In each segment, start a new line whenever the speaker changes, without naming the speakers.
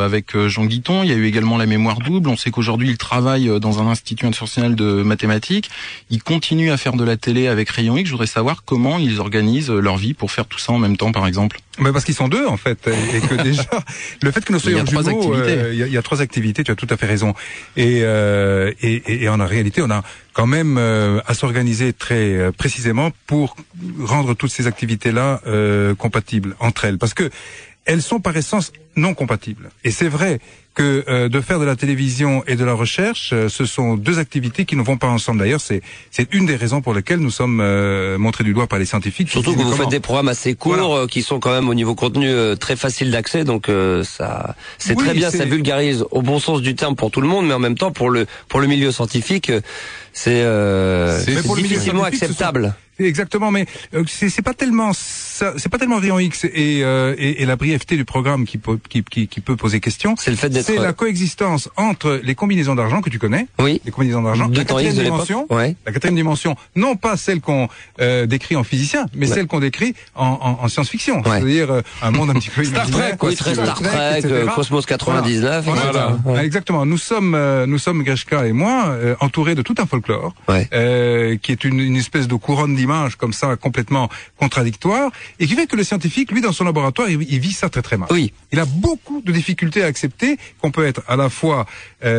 avec Jean Guiton. Il y a eu également la mémoire double. On sait qu'aujourd'hui, il travaille dans un institut international de mathématiques. Il continue à faire de la télé avec Rayon X. Je voudrais savoir comment ils organisent leur vie pour faire tout ça en même temps, par exemple.
Parce qu'ils sont deux, en fait, et que déjà, le fait que nous soyons jumeaux, il y a 3 activités, tu as tout à fait raison. Et en réalité, on a quand même à s'organiser très précisément pour rendre toutes ces activités-là compatibles entre elles. Parce que elles sont par essence non compatibles. Et c'est vrai que de faire de la télévision et de la recherche, ce sont 2 activités qui ne vont pas ensemble. D'ailleurs, c'est une des raisons pour lesquelles nous sommes montrés du doigt par les scientifiques.
Surtout que vous faites des programmes assez courts, qui sont quand même au niveau contenu très faciles d'accès, donc ça c'est très bien, ça vulgarise au bon sens du terme pour tout le monde, mais en même temps pour le milieu scientifique, c'est difficilement acceptable.
Exactement, mais c'est pas tellement ça, c'est pas tellement Rayon X et la brièveté du programme qui peut poser question.
C'est le fait d'être.
C'est la coexistence entre les combinaisons d'argent que tu connais.
Oui.
Les combinaisons d'argent.
La
quatrième dimension.
Ouais.
La 4e dimension, non pas celle qu'on décrit en physicien, mais celle qu'on décrit en science-fiction. Ouais. C'est-à-dire un monde un petit peu
Star Trek, oui, très Star Trek, Cosmos 99.
Voilà. Ouais. Exactement. Nous sommes Grishka et moi entourés de tout un folklore, qui est une espèce de couronne d'images comme ça complètement contradictoire, et qui fait que le scientifique, lui, dans son laboratoire, il vit ça très très mal.
Oui.
Il a beaucoup de difficultés à accepter qu'on peut être à la fois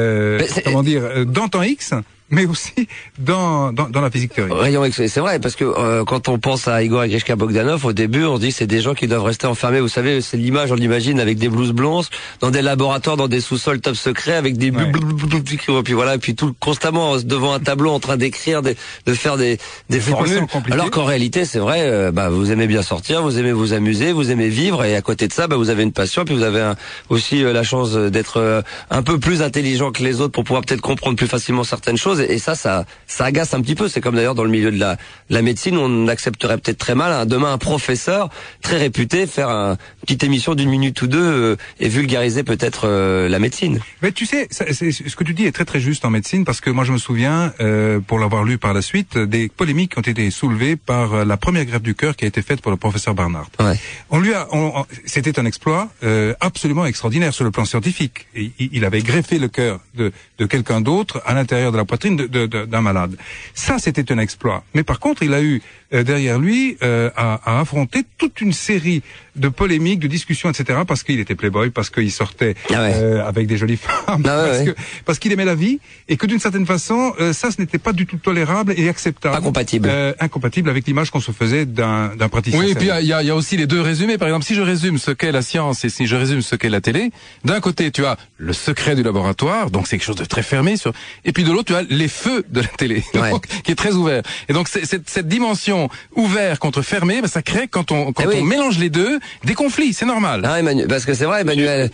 dans temps X, mais aussi dans la physique théorique.
Rayon X, c'est vrai, parce que quand on pense à Igor et Grishka Bogdanov, au début, on se dit que c'est des gens qui doivent rester enfermés. Vous savez, c'est l'image, on l'imagine, avec des blouses blanches, dans des laboratoires, dans des sous-sols top secrets, avec des puis voilà, et puis tout constamment devant un tableau en train d'écrire, de faire des formules. Alors qu'en réalité, c'est vrai, vous aimez bien sortir, vous aimez vous amuser, vous aimez vivre, et à côté de ça, vous avez une passion, puis vous avez aussi la chance d'être un peu plus intelligent que les autres pour pouvoir peut-être comprendre plus facilement certaines choses. Et ça agace un petit peu. C'est comme d'ailleurs dans le milieu de la médecine, on accepterait peut-être très mal demain un professeur très réputé faire une petite émission d'1 minute ou 2 et vulgariser peut-être la médecine.
Mais tu sais, ce que tu dis est très très juste en médecine, parce que moi je me souviens, pour l'avoir lu par la suite, des polémiques qui ont été soulevées par la première greffe du cœur qui a été faite pour le professeur Barnard.
Ouais.
C'était un exploit absolument extraordinaire sur le plan scientifique. Il avait greffé le cœur de quelqu'un d'autre à l'intérieur de la poitrine d'un malade. Ça, c'était un exploit. Mais par contre, il a eu derrière lui à affronter toute une série de polémiques, de discussions, etc. Parce qu'il était playboy, parce qu'il sortait avec des jolies femmes, parce qu'il aimait la vie, et que d'une certaine façon, ça, ce n'était pas du tout tolérable et acceptable. Incompatible avec l'image qu'on se faisait d'un praticien.
Oui, et puis il y a aussi les 2 résumés. Par exemple, si je résume ce qu'est la science et si je résume ce qu'est la télé, d'un côté, tu as le secret du laboratoire, donc c'est quelque chose de très fermé, et puis de l'autre, tu as les feux de la télé, donc, qui est très ouvert. Et donc cette dimension ouvert contre fermé, ça crée quand on mélange les deux des conflits, c'est normal.
Ah, Emmanuel, parce que c'est vrai, Emmanuel,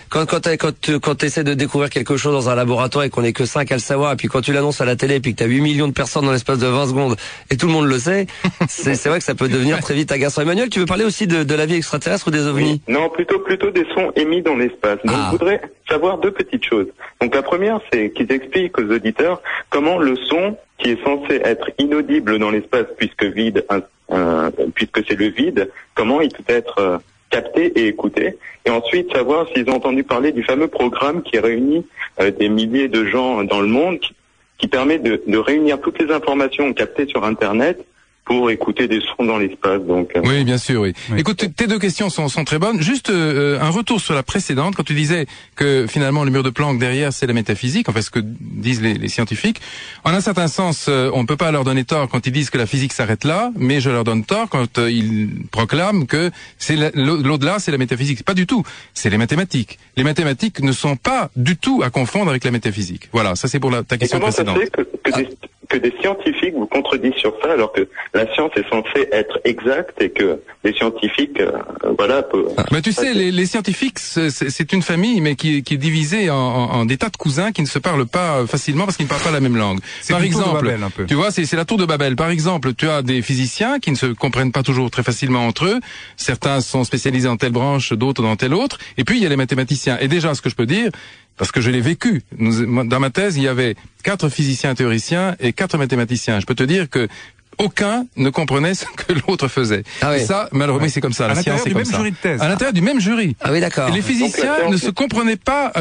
quand tu essaies de découvrir quelque chose dans un laboratoire et qu'on n'est que 5 à le savoir, et puis quand tu l'annonces à la télé et puis que tu as 8 millions de personnes dans l'espace de 20 secondes et tout le monde le sait, c'est vrai que ça peut devenir très vite agaçant. Emmanuel, tu veux parler aussi de la vie extraterrestre ou des ovnis?
Non, plutôt des sons émis dans l'espace. Donc je voudrais savoir 2 petites choses. Donc la première, c'est qu'ils expliquent aux auditeurs comment le son, qui est censé être inaudible dans l'espace puisque c'est le vide, comment il peut être capté et écouté. Et ensuite savoir s'ils ont entendu parler du fameux programme qui réunit des milliers de gens dans le monde, qui permet de réunir toutes les informations captées sur Internet pour écouter des sons dans l'espace. Donc
oui, bien sûr, oui. Écoute, tes 2 questions sont très bonnes. Juste un retour sur la précédente, quand tu disais que finalement le mur de Planck derrière c'est la métaphysique, enfin ce que disent les scientifiques. En un certain sens, on ne peut pas leur donner tort quand ils disent que la physique s'arrête là, mais je leur donne tort quand ils proclament que c'est l'au-delà, c'est la métaphysique. Pas du tout. C'est les mathématiques. Les mathématiques ne sont pas du tout à confondre avec la métaphysique. Voilà, ça c'est pour ta question précédente.
Que des scientifiques vous contredisent sur ça, alors que la science est censée être exacte et que les scientifiques,
Mais tu sais, les scientifiques, c'est une famille, mais qui est divisée en des tas de cousins qui ne se parlent pas facilement parce qu'ils ne parlent pas la même langue. Par exemple, tu vois, c'est la tour de Babel. Par exemple, tu as des physiciens qui ne se comprennent pas toujours très facilement entre eux. Certains sont spécialisés en telle branche, d'autres dans telle autre. Et puis il y a les mathématiciens. Et déjà, ce que je peux dire, parce que je l'ai vécu. Dans ma thèse, il y avait 4 physiciens théoriciens et 4 mathématiciens. Je peux te dire que aucun ne comprenait ce que l'autre faisait. Et ça, malheureusement, c'est comme ça. La science, c'est comme ça. À l'intérieur du même jury.
Ah oui, d'accord.
Et les physiciens ne se comprenaient pas